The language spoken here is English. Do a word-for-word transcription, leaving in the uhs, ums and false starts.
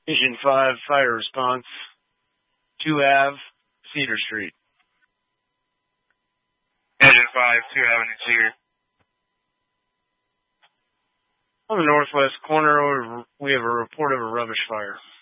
Engine five, fire response. two Ave, Cedar Street. Engine five, two Avenue Cedar. On the northwest corner, we have a report of a rubbish fire.